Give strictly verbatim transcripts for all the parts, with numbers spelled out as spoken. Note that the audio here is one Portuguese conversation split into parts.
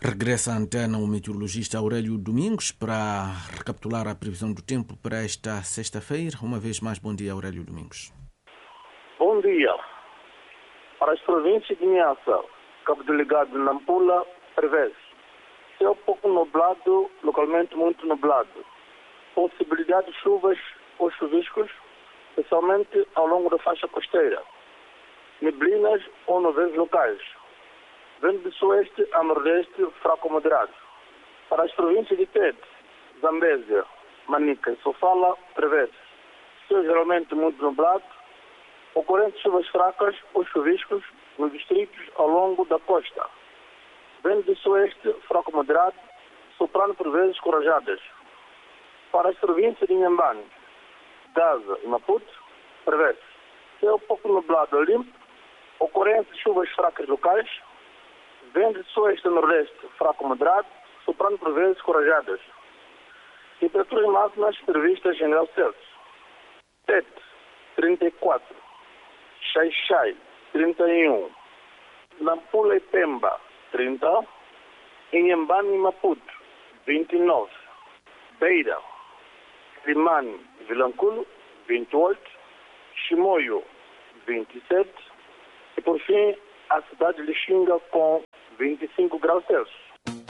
Regressa à antena o meteorologista Aurélio Domingos para recapitular a previsão do tempo para esta sexta-feira. Uma vez mais, bom dia, Aurélio Domingos. Bom dia. Para as províncias de Niassa, Cabo Delgado e Nampula, prevê-se céu pouco nublado, localmente muito nublado. Possibilidade de chuvas ou chuviscos, especialmente ao longo da faixa costeira. Neblinas ou nuvens locais. Vento de sueste a nordeste, fraco moderado. Para as províncias de Tete, Zambésia, Manica e Sofala, prevê-se céu geralmente muito nublado, ocorrentes chuvas fracas ou chuviscos nos distritos ao longo da costa. Vento de sueste, fraco moderado, soprando por vezes corajadas. Para as províncias de Inhambane, Gaza e Maputo, prevê-se céu pouco nublado a limpo, ocorrentes chuvas fracas locais, vento de sueste a nordeste, fraco moderado, soprando por vezes corajadas. Temperaturas máximas previstas em graus Celsius. Tete, trinta e quatro. Xai-Xai, trinta e um. Nampula e Pemba, trinta. Inhambane e Maputo, vinte e nove. Beira, Limane e Vilanculo, vinte e oito. Chimoio, vinte e sete. E por fim, a cidade de Lixinga com vinte e cinco graus Celsius.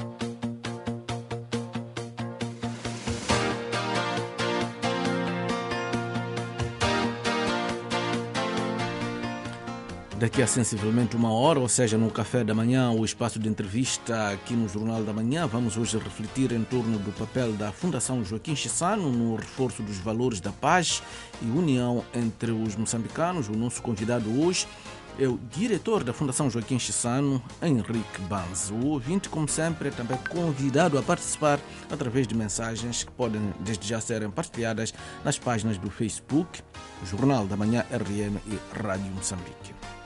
Daqui a sensivelmente uma hora, ou seja, no café da manhã, o espaço de entrevista aqui no Jornal da Manhã, vamos hoje refletir em torno do papel da Fundação Joaquim Chissano no reforço dos valores da paz e união entre os moçambicanos. O nosso convidado hoje é o diretor da Fundação Joaquim Chissano, Henrique Banz. O ouvinte, como sempre, é também convidado a participar através de mensagens que podem desde já serem partilhadas nas páginas do Facebook, Jornal da Manhã R M e Rádio Moçambique.